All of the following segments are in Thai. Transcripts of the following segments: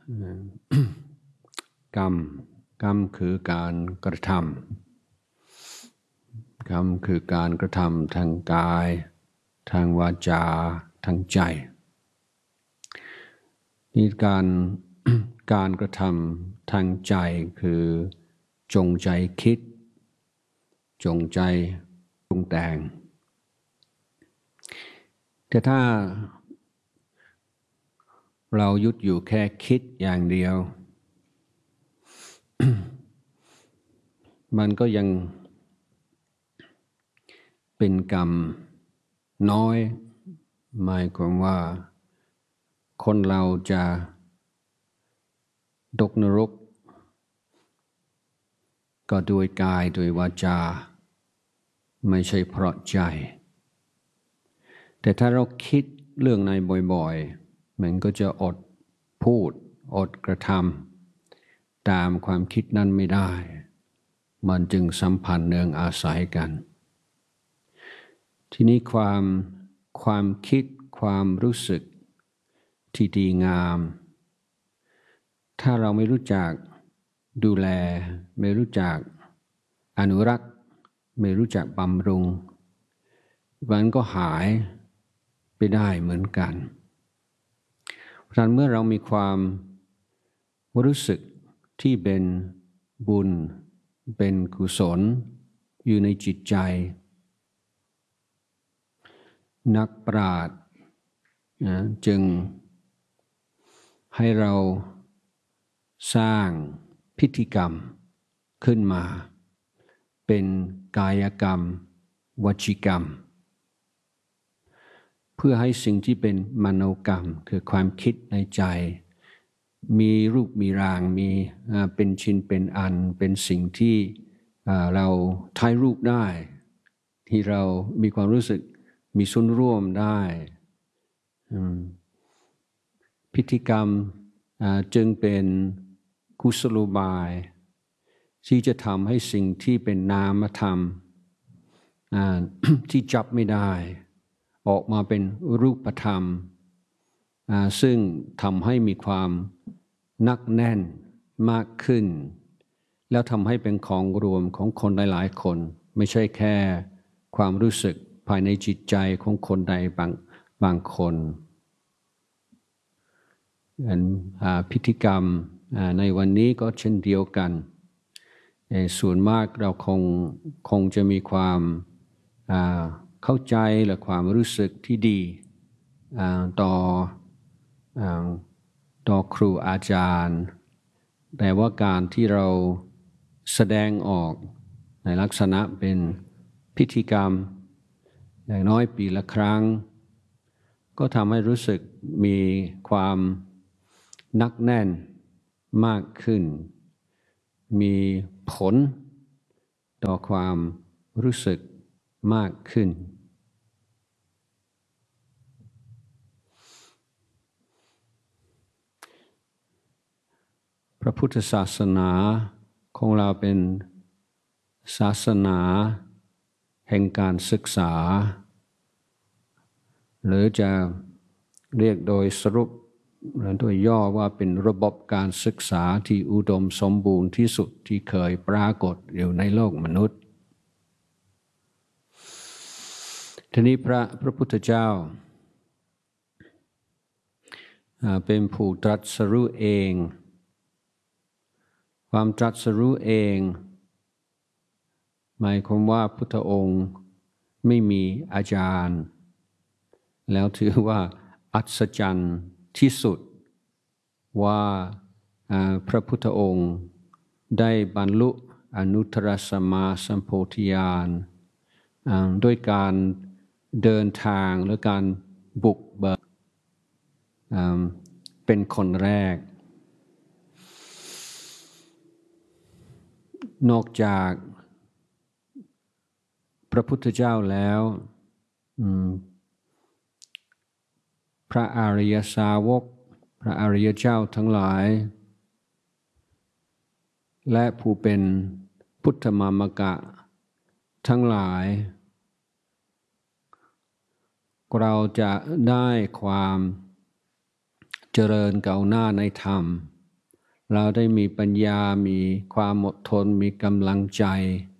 กรรมคือการกระทำกรรมคือการกระทำทางกายทางวาจาทางใจนี่การกระทำทางใจคือจงใจคิดจงใจปรุงแต่งแต่ถ้าเราหยุดอยู่แค่คิดอย่างเดียว มันก็ยังเป็นกรรมน้อยหมายความว่าคนเราจะตกนรกก็ด้วยกายด้วยวาจาไม่ใช่เพราะใจแต่ถ้าเราคิดเรื่องในบ่อยๆมันก็จะอดพูดอดกระทำตามความคิดนั้นไม่ได้มันจึงสัมพันธ์เนื่องอาศัยกันทีนี้ความคิดความรู้สึกที่ดีงามถ้าเราไม่รู้จักดูแลไม่รู้จักอนุรักษ์ไม่รู้จักบำรุงมันก็หายไปได้เหมือนกันเพราะฉะนั้นเมื่อเรามีความรู้สึกที่เป็นบุญเป็นกุศลอยู่ในจิตใจนักปราชญ์จึงให้เราสร้างพิธีกรรมขึ้นมาเป็นกายกรรมวจีกรรมเพื่อให้สิ่งที่เป็นมโนกรรมคือความคิดในใจมีรูปมีร่างมีเป็นชิ้นเป็นอันเป็นสิ่งที่เราถ่ายรูปได้ที่เรามีความรู้สึกมีส่วนร่วมได้พิธีกรรมจึงเป็นกุศโลบายที่จะทำให้สิ่งที่เป็นนามธรรมที่จับไม่ได้ออกมาเป็นรูปธรรมซึ่งทำให้มีความนักแน่นมากขึ้นแล้วทำให้เป็นของรวมของคนหลายๆคนไม่ใช่แค่ความรู้สึกภายในจิตใจของคนใดบางคนพิธีกรรมในวันนี้ก็เช่นเดียวกันส่วนมากเราคงจะมีความเข้าใจและความรู้สึกที่ดีต่อครูอาจารย์แต่ว่าการที่เราแสดงออกในลักษณะเป็นพิธีกรรมอย่างน้อยปีละครั้งก็ทำให้รู้สึกมีความนักแน่นมากขึ้นมีผลต่อความรู้สึกมากขึ้นพระพุทธศาสนาของเราเป็นศาสนาแห่งการศึกษาหรือจะเรียกโดยสรุปหรือโดยย่อว่าเป็นระบบการศึกษาที่อุดมสมบูรณ์ที่สุดที่เคยปรากฏอยู่ในโลกมนุษย์ทีนี้พระพุทธเจ้าเป็นผู้ตรัสรู้เองความตรัสรู้เองหมายความว่าพุทธองค์ไม่มีอาจารย์แล้วถือว่าอัศจรรย์ที่สุดว่าพระพุทธองค์ได้บรรลุอนุตตรสัมมาสัมโพธิญาณด้วยการเดินทางและการบุกเบิกเป็นคนแรกนอกจากพระพุทธเจ้าแล้วพระอริยสาวกพระอริยเจ้าทั้งหลายและผู้เป็นพุทธมามกะทั้งหลายเราจะได้ความเจริญก้าวหน้าในธรรมเราได้มีปัญญามีความอดทนมีกำลังใจ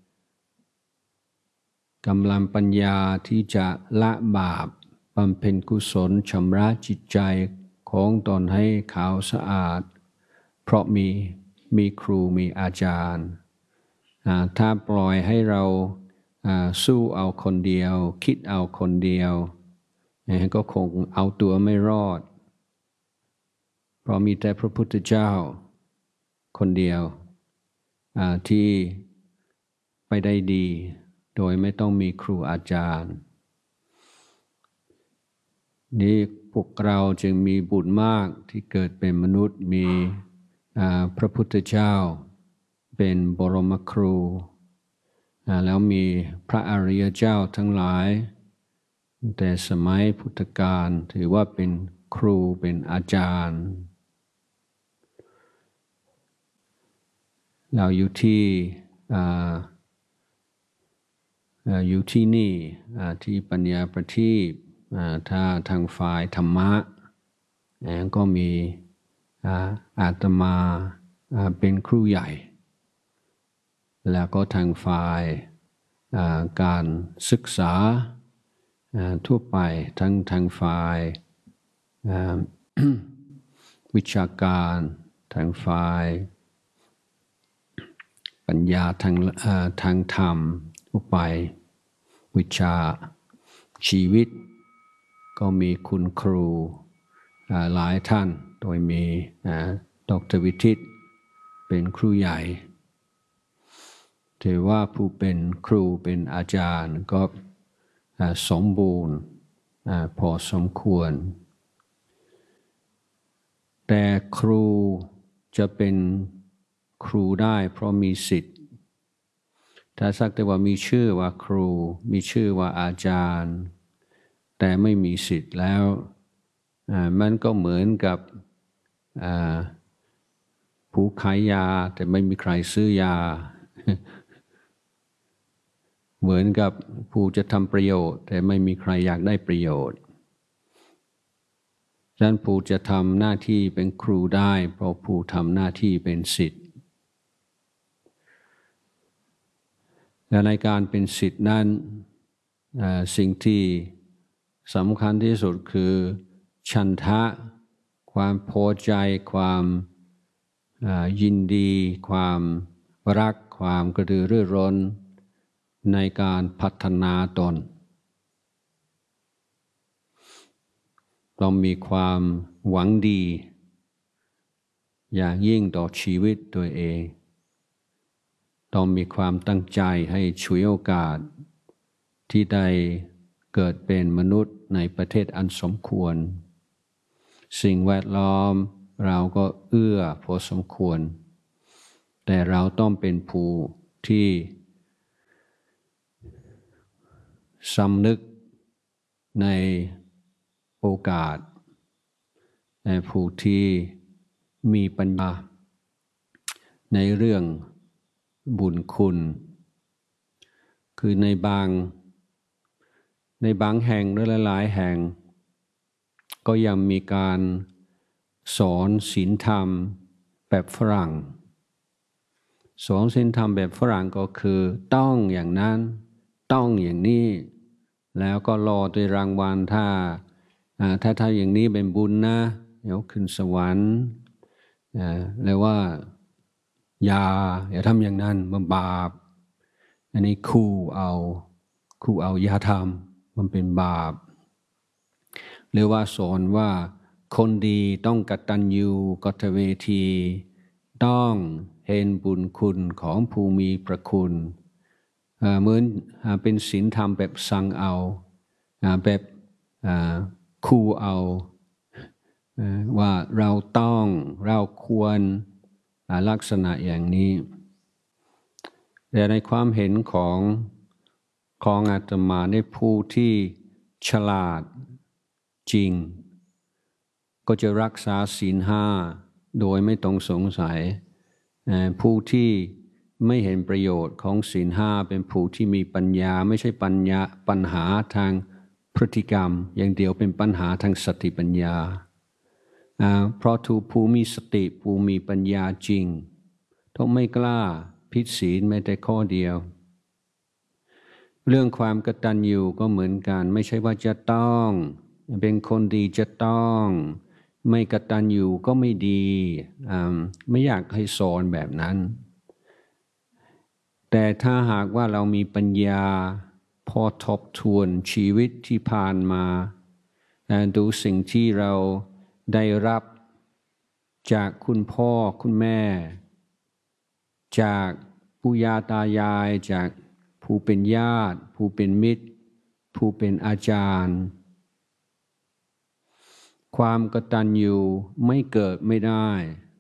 กำลังปัญญาที่จะละบาปบำเพ็ญกุศลชำระจิตใจของตนให้ขาวสะอาดเพราะมีครูมีอาจารย์ถ้าปล่อยให้เราสู้เอาคนเดียวคิดเอาคนเดียวก็คงเอาตัวไม่รอดเพราะมีแต่พระพุทธเจ้าคนเดียวที่ไปได้ดีโดยไม่ต้องมีครูอาจารย์นี่พวกเราจึงมีบุญมากที่เกิดเป็นมนุษย์มีพระพุทธเจ้าเป็นบรมครูแล้วมีพระอริยเจ้าทั้งหลายแต่สมัยพุทธกาลถือว่าเป็นครูเป็นอาจารย์เราอยู่ที่นี่ที่ปัญญาประทีปถ้าทางฝ่ายธรรมะก็มีอาตมาเป็นครูใหญ่แล้วก็ทางฝ่ายการศึกษาทั่วไปทั้งทางฝ่ายวิชาการทางฝ่ายปัญญาทางธรรมทั่วไปวิชาชีวิตก็มีคุณครูหลายท่านโดยมีดร.วิทิตเป็นครูใหญ่ถือว่าผู้เป็นครูเป็นอาจารย์ก็สมบูรณ์พอสมควรแต่ครูจะเป็นครูได้เพราะมีสิทธิ์ถ้าสักแต่ว่ามีชื่อว่าครูมีชื่อว่าอาจารย์แต่ไม่มีสิทธิ์แล้วมันก็เหมือนกับผู้ขายยาแต่ไม่มีใครซื้อยา เหมือนกับผู้จะทำประโยชน์แต่ไม่มีใครอยากได้ประโยชน์ฉะนั้นผู้จะทำหน้าที่เป็นครูได้เพราะผู้ทำหน้าที่เป็นศิษย์และในการเป็นศิษย์นั้นสิ่งที่สำคัญที่สุดคือฉันทะความพอใจความยินดีความรักความกระตือรือร้นในการพัฒนาตนต้องมีความหวังดีอย่างยิ่งต่อชีวิตตัวเองต้องมีความตั้งใจให้ฉวยโอกาสที่ได้เกิดเป็นมนุษย์ในประเทศอันสมควรสิ่งแวดล้อมเราก็เอื้อพอสมควรแต่เราต้องเป็นผู้ที่สำนึกในโอกาสในผู้ที่มีปัญญาในเรื่องบุญคุณคือในบางแห่งหรือหลายๆแห่งก็ยังมีการสอนศีลธรรมแบบฝรั่งสอนศีลธรรมแบบฝรั่งก็คือต้องอย่างนั้นต้องอย่างนี้แล้วก็รอด้วยรางวัลถ้าทำอย่างนี้เป็นบุญนะเดี๋ยวขึ้นสวรรค์แล้วว่าอย่าทำอย่างนั้นมันบาปอันนี้คู่เอาอย่าทำมันเป็นบาปหรือว่าสอนว่าคนดีต้องกตัญญูกตเวทีต้องเห็นบุญคุณของผู้มีพระคุณเหมือนเป็นศีลธรรมแบบสั่งเอาแบบคู่เอาว่าเราควรลักษณะอย่างนี้แต่ในความเห็นของอาตมาในผู้ที่ฉลาดจริงก็จะรักษาศีลห้าโดยไม่ต้องสงสัยผู้ที่ไม่เห็นประโยชน์ของศีลห้าเป็นผู้ที่มีปัญญาไม่ใช่ปัญหาทางพฤติกรรมอย่างเดียวเป็นปัญหาทางสติปัญญาเพราะถูกผู้มีสติผู้มีปัญญาจริงต้องไม่กล้าผิดศีลแม้แต่ข้อเดียวเรื่องความกตัญญูก็เหมือนกันไม่ใช่ว่าจะต้องเป็นคนดีจะต้องไม่กตัญญูก็ไม่ดีไม่อยากให้สอนแบบนั้นแต่ถ้าหากว่าเรามีปัญญาพอทบทวนชีวิตที่ผ่านมาดูสิ่งที่เราได้รับจากคุณพ่อคุณแม่จากปู่ย่าตายายจากผู้เป็นญาติผู้เป็นมิตรผู้เป็นอาจารย์ความกตัญญูไม่เกิดไม่ได้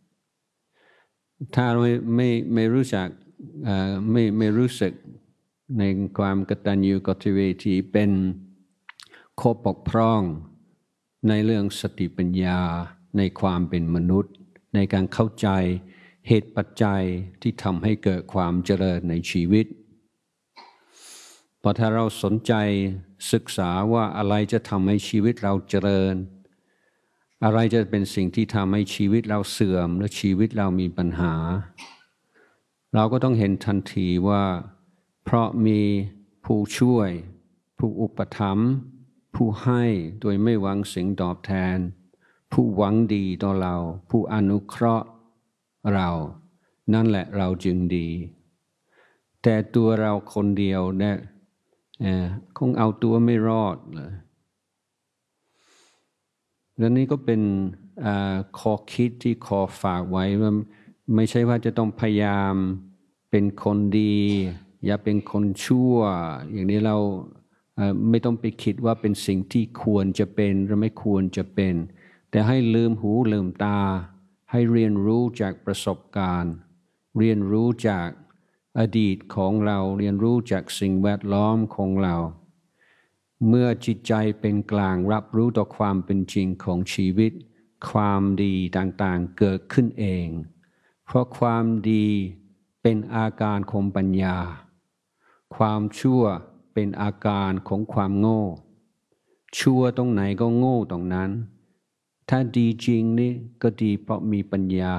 ถ้าเราไม่รู้จักไม่รู้สึกในความกตัญญูกตเวทีเป็นข้อบกพร่องในเรื่องสติปัญญาในความเป็นมนุษย์ในการเข้าใจเหตุปัจจัยที่ทำให้เกิดความเจริญในชีวิตพอถ้าเราสนใจศึกษาว่าอะไรจะทำให้ชีวิตเราเจริญอะไรจะเป็นสิ่งที่ทำให้ชีวิตเราเสื่อมและชีวิตเรามีปัญหาเราก็ต้องเห็นทันทีว่าเพราะมีผู้ช่วยผู้อุปถัมภ์ผู้ให้โดยไม่หวังสิ่งตอบแทนผู้หวังดีต่อเราผู้อนุเคราะห์เรานั่นแหละเราจึงดีแต่ตัวเราคนเดียวเนี่ยคงเอาตัวไม่รอดเลยและนี่ก็เป็นข้อคิดที่ขอฝากไว้ว่าไม่ใช่ว่าจะต้องพยายามเป็นคนดีอย่าเป็นคนชั่วอย่างนี้เราไม่ต้องไปคิดว่าเป็นสิ่งที่ควรจะเป็นหรือไม่ควรจะเป็นแต่ให้ลืมหูลืมตาให้เรียนรู้จากประสบการณ์เรียนรู้จากอดีตของเราเรียนรู้จากสิ่งแวดล้อมของเราเมื่อจิตใจเป็นกลางรับรู้ต่อความเป็นจริงของชีวิตความดีต่างๆเกิดขึ้นเองเพราะความดีเป็นอาการของปัญญาความชั่วเป็นอาการของความโง่ชั่วตรงไหนก็โง่ตรงนั้นถ้าดีจริงนี่ก็ดีเพราะมีปัญญา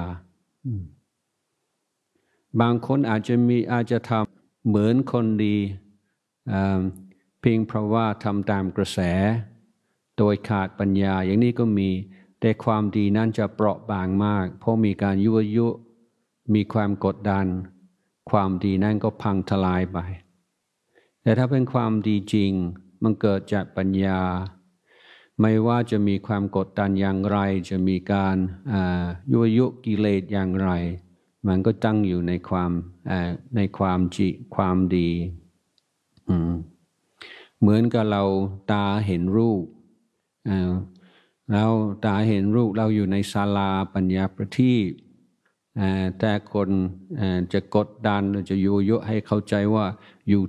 บางคนอาจจะทำเหมือนคนดีเพียงเพราะว่าทำตามกระแสโดยขาดปัญญาอย่างนี้ก็มีแต่ความดีนั้นจะเปราะบางมากเพราะมีการยั่วยุมีความกดดันความดีนั้นก็พังทลายไปแต่ถ้าเป็นความดีจริงมันเกิดจากปัญญาไม่ว่าจะมีความกดดันอย่างไรจะมีการยั่วยุกิเลสอย่างไรมันก็ตั้งอยู่ในความดีเหมือนกับเราตาเห็นรูปเราตาเห็นรูปเราอยู่ในศาลาปัญญาประทีปแต่คนจะกดดันจะยั่วยุให้เข้าใจว่าอยู่